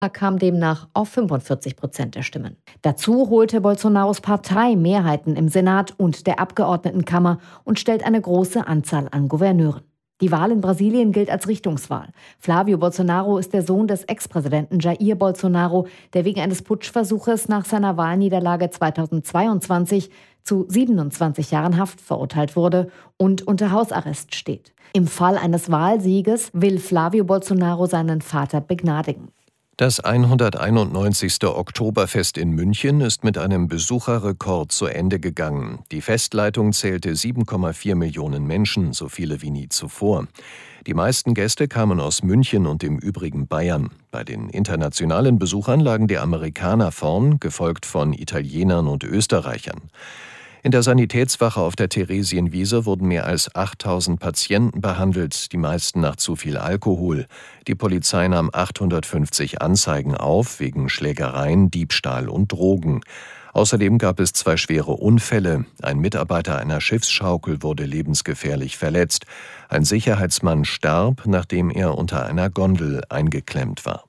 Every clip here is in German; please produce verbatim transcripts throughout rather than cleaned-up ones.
kam demnach auf fünfundvierzig Prozent der Stimmen. Dazu holte Bolsonaros Partei Mehrheiten im Senat und der Abgeordnetenkammer und stellt eine große Anzahl an Gouverneuren. Die Wahl in Brasilien gilt als Richtungswahl. Flavio Bolsonaro ist der Sohn des Ex-Präsidenten Jair Bolsonaro, der wegen eines Putschversuches nach seiner Wahlniederlage zweitausendzweiundzwanzig zu siebenundzwanzig Jahren Haft verurteilt wurde und unter Hausarrest steht. Im Fall eines Wahlsieges will Flavio Bolsonaro seinen Vater begnadigen. Das hunderteinundneunzigste Oktoberfest in München ist mit einem Besucherrekord zu Ende gegangen. Die Festleitung zählte sieben Komma vier Millionen Menschen, so viele wie nie zuvor. Die meisten Gäste kamen aus München und dem übrigen Bayern. Bei den internationalen Besuchern lagen die Amerikaner vorn, gefolgt von Italienern und Österreichern. In der Sanitätswache auf der Theresienwiese wurden mehr als achttausend Patienten behandelt, die meisten nach zu viel Alkohol. Die Polizei nahm achthundertfünfzig Anzeigen auf wegen Schlägereien, Diebstahl und Drogen. Außerdem gab es zwei schwere Unfälle. Ein Mitarbeiter einer Schiffsschaukel wurde lebensgefährlich verletzt. Ein Sicherheitsmann starb, nachdem er unter einer Gondel eingeklemmt war.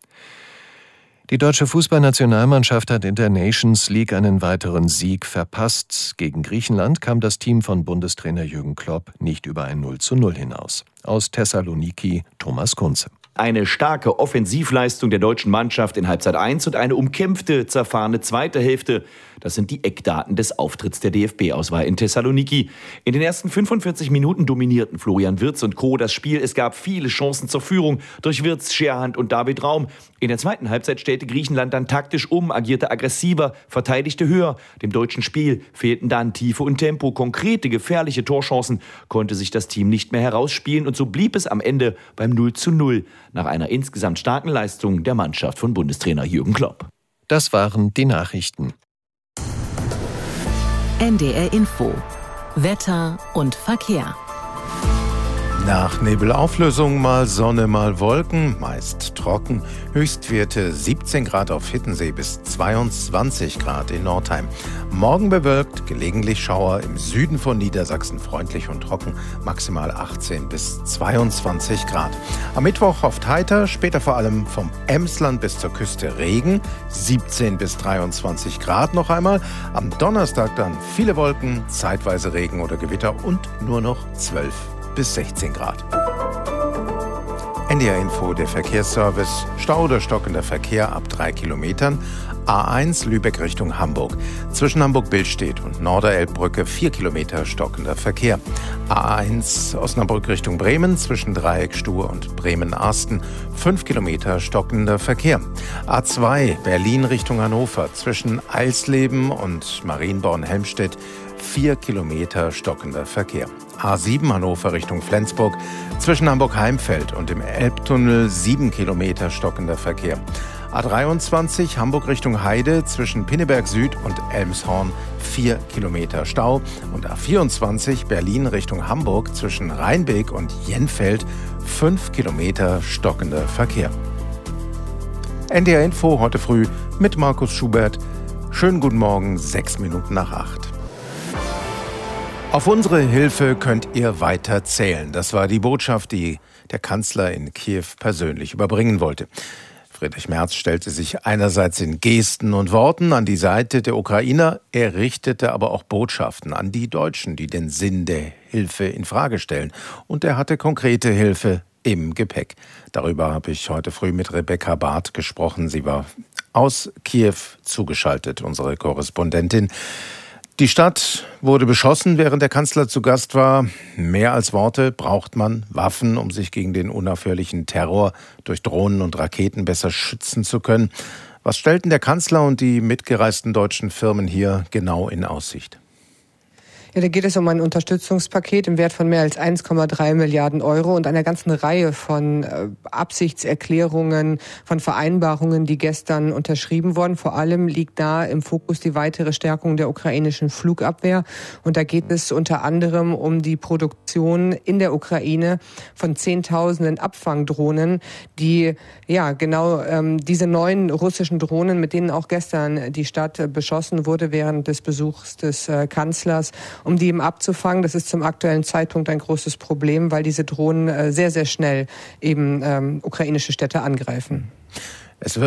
Die deutsche Fußballnationalmannschaft hat in der Nations League einen weiteren Sieg verpasst. Gegen Griechenland kam das Team von Bundestrainer Jürgen Klopp nicht über ein null zu null hinaus. Aus Thessaloniki Thomas Kunze. Eine starke Offensivleistung der deutschen Mannschaft in Halbzeit eins und eine umkämpfte, zerfahrene zweite Hälfte. Das sind die Eckdaten des Auftritts der D F B-Auswahl in Thessaloniki. In den ersten fünfundvierzig Minuten dominierten Florian Wirtz und Co. das Spiel. Es gab viele Chancen zur Führung durch Wirtz, Scherhand und David Raum. In der zweiten Halbzeit stellte Griechenland dann taktisch um, agierte aggressiver, verteidigte höher. Dem deutschen Spiel fehlten dann Tiefe und Tempo. Konkrete, gefährliche Torchancen konnte sich das Team nicht mehr herausspielen. Und so blieb es am Ende beim null zu null. Nach einer insgesamt starken Leistung der Mannschaft von Bundestrainer Jürgen Klopp. Das waren die Nachrichten. N D R Info. Wetter und Verkehr. Nach Nebelauflösung mal Sonne, mal Wolken, meist trocken. Höchstwerte siebzehn Grad auf Hittensee bis zweiundzwanzig Grad in Nordheim. Morgen bewölkt, gelegentlich Schauer, im Süden von Niedersachsen freundlich und trocken, maximal achtzehn bis zweiundzwanzig Grad. Am Mittwoch oft heiter, später vor allem vom Emsland bis zur Küste Regen, siebzehn bis dreiundzwanzig Grad noch einmal. Am Donnerstag dann viele Wolken, zeitweise Regen oder Gewitter und nur noch zwölf bis sechzehn Grad. N D R Info, der Verkehrsservice. Stau oder stockender Verkehr ab drei Kilometern. A eins Lübeck Richtung Hamburg. Zwischen Hamburg-Billstedt und Norderelbbrücke vier Kilometer stockender Verkehr. A eins Osnabrück Richtung Bremen zwischen Dreieck Stur und Bremen-Arsten fünf Kilometer stockender Verkehr. A zwei Berlin Richtung Hannover zwischen Eisleben und Marienborn-Helmstedt vier Kilometer stockender Verkehr. A sieben Hannover Richtung Flensburg zwischen Hamburg-Heimfeld und dem Elbtunnel sieben Kilometer stockender Verkehr. A dreiundzwanzig Hamburg Richtung Heide zwischen Pinneberg Süd und Elmshorn vier Kilometer Stau und A vierundzwanzig Berlin Richtung Hamburg zwischen Rheinbeek und Jenfeld fünf Kilometer stockender Verkehr. N D R Info heute früh mit Markus Schubert. Schönen guten Morgen, sechs Minuten nach acht. Auf unsere Hilfe könnt ihr weiter zählen. Das war die Botschaft, die der Kanzler in Kiew persönlich überbringen wollte. Friedrich Merz stellte sich einerseits in Gesten und Worten an die Seite der Ukrainer, er richtete aber auch Botschaften an die Deutschen, die den Sinn der Hilfe in Frage stellen. Und er hatte konkrete Hilfe im Gepäck. Darüber habe ich heute früh mit Rebecca Barth gesprochen. Sie war aus Kiew zugeschaltet, unsere Korrespondentin. Die Stadt wurde beschossen, während der Kanzler zu Gast war. Mehr als Worte braucht man Waffen, um sich gegen den unaufhörlichen Terror durch Drohnen und Raketen besser schützen zu können. Was stellten der Kanzler und die mitgereisten deutschen Firmen hier genau in Aussicht? Ja, da geht es um ein Unterstützungspaket im Wert von mehr als eins Komma drei Milliarden Euro und einer ganzen Reihe von äh, Absichtserklärungen, von Vereinbarungen, die gestern unterschrieben wurden. Vor allem liegt da im Fokus die weitere Stärkung der ukrainischen Flugabwehr. Und da geht es unter anderem um die Produktion in der Ukraine von Zehntausenden Abfangdrohnen, die ja genau ähm, diese neuen russischen Drohnen, mit denen auch gestern die Stadt äh, beschossen wurde während des Besuchs des äh, Kanzlers, um die eben abzufangen. Das ist zum aktuellen Zeitpunkt ein großes Problem, weil diese Drohnen sehr, sehr schnell eben ähm, ukrainische Städte angreifen.